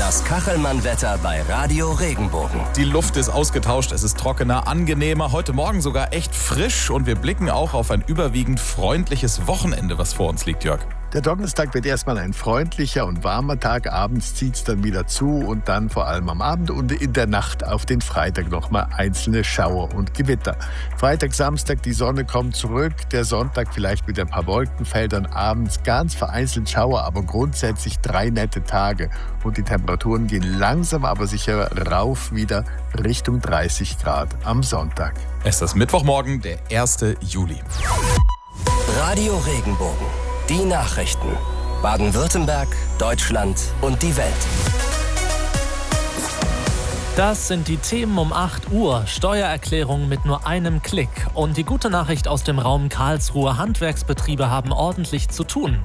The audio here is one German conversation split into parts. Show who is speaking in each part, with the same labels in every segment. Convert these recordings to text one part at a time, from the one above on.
Speaker 1: Das Kachelmann-Wetter bei Radio Regenbogen.
Speaker 2: Die Luft ist ausgetauscht, es ist trockener, angenehmer, heute Morgen sogar echt frisch und wir blicken auch auf ein überwiegend freundliches Wochenende, was vor uns liegt, Jörg.
Speaker 3: Der Donnerstag wird erstmal ein freundlicher und warmer Tag. Abends zieht es dann wieder zu und dann vor allem am Abend und in der Nacht auf den Freitag nochmal einzelne Schauer und Gewitter. Freitag, Samstag, die Sonne kommt zurück. Der Sonntag vielleicht mit ein paar Wolkenfeldern. Abends ganz vereinzelt Schauer, aber grundsätzlich 3 nette Tage. Und die Temperaturen gehen langsam, aber sicher rauf wieder Richtung 30 Grad am Sonntag.
Speaker 2: Es ist Mittwochmorgen, der 1. Juli.
Speaker 1: Radio Regenbogen. Die Nachrichten. Baden-Württemberg, Deutschland und die Welt.
Speaker 4: Das sind die Themen um 8 Uhr. Steuererklärung mit nur einem Klick. Und die gute Nachricht aus dem Raum Karlsruhe. Handwerksbetriebe haben ordentlich zu tun.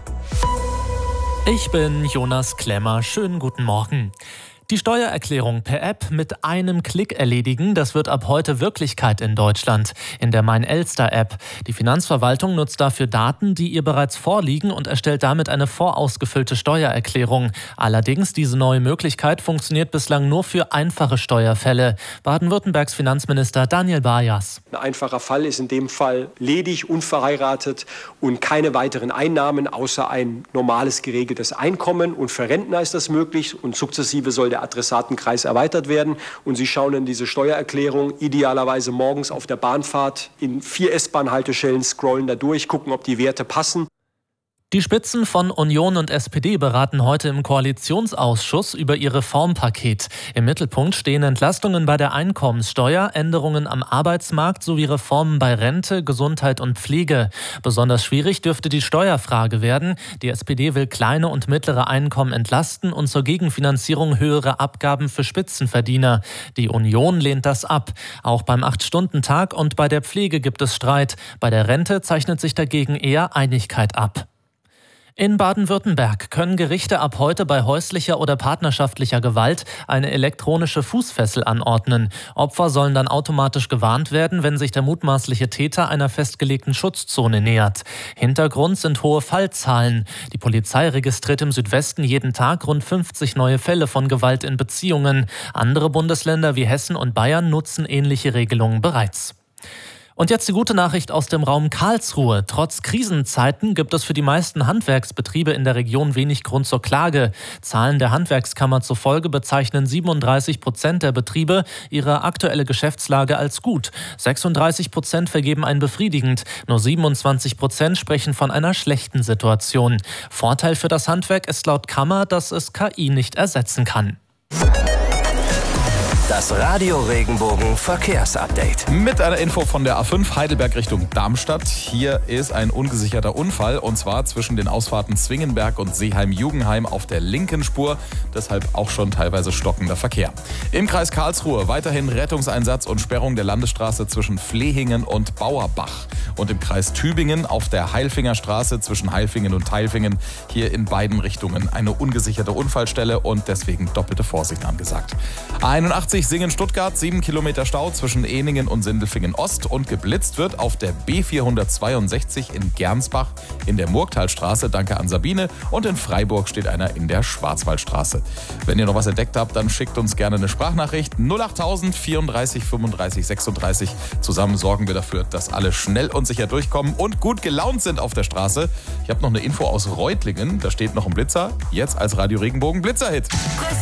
Speaker 4: Ich bin Jonas Klemmer. Schönen guten Morgen. Die Steuererklärung per App mit einem Klick erledigen, das wird ab heute Wirklichkeit in Deutschland, in der Mein-Elster-App. Die Finanzverwaltung nutzt dafür Daten, die ihr bereits vorliegen und erstellt damit eine vorausgefüllte Steuererklärung. Allerdings, diese neue Möglichkeit funktioniert bislang nur für einfache Steuerfälle. Baden-Württembergs Finanzminister Daniel Bajas.
Speaker 5: Ein einfacher Fall ist in dem Fall ledig, unverheiratet und keine weiteren Einnahmen außer ein normales geregeltes Einkommen. Und für Rentner ist das möglich und sukzessive soll der Adressatenkreis erweitert werden. Und Sie schauen in diese Steuererklärung idealerweise morgens auf der Bahnfahrt in 4 S-Bahn-Haltestellen, scrollen da durch, gucken, ob die Werte passen.
Speaker 4: Die Spitzen von Union und SPD beraten heute im Koalitionsausschuss über ihr Reformpaket. Im Mittelpunkt stehen Entlastungen bei der Einkommenssteuer, Änderungen am Arbeitsmarkt sowie Reformen bei Rente, Gesundheit und Pflege. Besonders schwierig dürfte die Steuerfrage werden. Die SPD will kleine und mittlere Einkommen entlasten und zur Gegenfinanzierung höhere Abgaben für Spitzenverdiener. Die Union lehnt das ab. Auch beim 8-Stunden-Tag und bei der Pflege gibt es Streit. Bei der Rente zeichnet sich dagegen eher Einigkeit ab. In Baden-Württemberg können Gerichte ab heute bei häuslicher oder partnerschaftlicher Gewalt eine elektronische Fußfessel anordnen. Opfer sollen dann automatisch gewarnt werden, wenn sich der mutmaßliche Täter einer festgelegten Schutzzone nähert. Hintergrund sind hohe Fallzahlen. Die Polizei registriert im Südwesten jeden Tag rund 50 neue Fälle von Gewalt in Beziehungen. Andere Bundesländer wie Hessen und Bayern nutzen ähnliche Regelungen bereits. Und jetzt die gute Nachricht aus dem Raum Karlsruhe. Trotz Krisenzeiten gibt es für die meisten Handwerksbetriebe in der Region wenig Grund zur Klage. Zahlen der Handwerkskammer zufolge bezeichnen 37% der Betriebe ihre aktuelle Geschäftslage als gut. 36% vergeben ein befriedigend. Nur 27% sprechen von einer schlechten Situation. Vorteil für das Handwerk ist laut Kammer, dass es KI nicht ersetzen kann.
Speaker 1: Das Radio Regenbogen Verkehrsupdate.
Speaker 2: Mit einer Info von der A5 Heidelberg Richtung Darmstadt. Hier ist ein ungesicherter Unfall und zwar zwischen den Ausfahrten Zwingenberg und Seeheim-Jugenheim auf der linken Spur. Deshalb auch schon teilweise stockender Verkehr. Im Kreis Karlsruhe weiterhin Rettungseinsatz und Sperrung der Landesstraße zwischen Flehingen und Bauerbach. Und im Kreis Tübingen auf der Heilfingerstraße zwischen Heilfingen und Teilfingen. Hier in beiden Richtungen eine ungesicherte Unfallstelle und deswegen doppelte Vorsicht angesagt. A81 Singen-Stuttgart, 7 Kilometer Stau zwischen Eningen und Sindelfingen Ost und geblitzt wird auf der B462 in Gernsbach in der Murgtalstraße, danke an Sabine, und in Freiburg steht einer in der Schwarzwaldstraße. Wenn ihr noch was entdeckt habt, dann schickt uns gerne eine Sprachnachricht 08000 34 35 36. Zusammen sorgen wir dafür, dass alle schnell und sicher durchkommen und gut gelaunt sind auf der Straße. Ich habe noch eine Info aus Reutlingen, da steht noch ein Blitzer, jetzt als Radio Regenbogen Blitzerhit.